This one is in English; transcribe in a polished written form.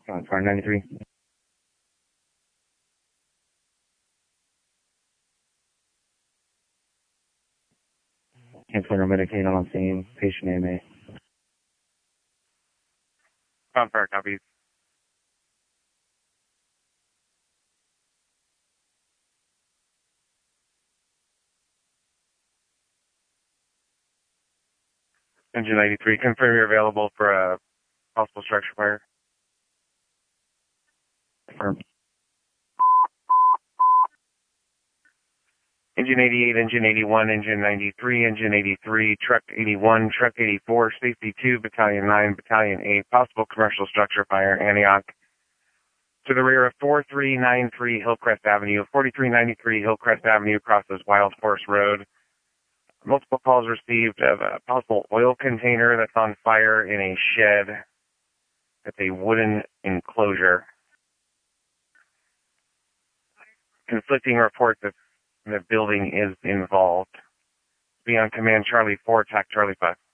Car 93. Canceling or Medicaid on scene. Patient AMA. Fire copies. Engine 93, confirm you're available for a possible structure fire. Confirm. Engine 88, Engine 81, Engine 93, Engine 83, Truck 81, Truck 84, Safety 2, Battalion 9, Battalion 8, possible commercial structure fire, Antioch. To the rear of 4393 Hillcrest Avenue, 4393 Hillcrest Avenue crosses Wild Horse Road. Multiple calls received of a possible oil container that's on fire in a shed. It's a wooden enclosure. Conflicting reports that the building is involved. Be on command Charlie 4, attack Charlie 5.